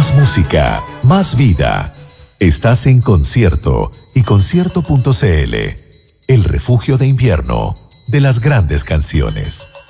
Más música, más vida. Estás en Concierto y concierto.cl, el refugio de invierno de las grandes canciones.